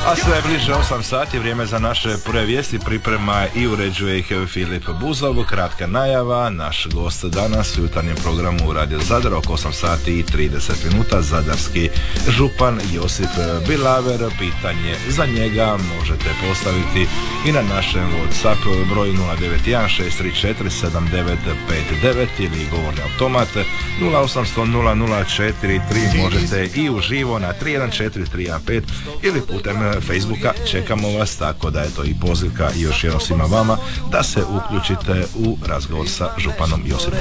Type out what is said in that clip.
A sve bliže 8 sati, vrijeme za naše prve vijesti, priprema i uređuje ih Filip Buzov. Kratka najava, naš gost danas u jutarnjem programu Radio Zadar oko 8 sati i 30 minuta, zadarski župan Josip Bilaver. Pitanje za njega možete postaviti i na našem WhatsApp broju 0916347959 ili govorni automat 0800 004.3. Možete i uživo na 314315 ili putem Facebooka. Čekamo vas, tako da je to i pozivka i još jednom svima vama da se uključite u razgovor sa županom Josipom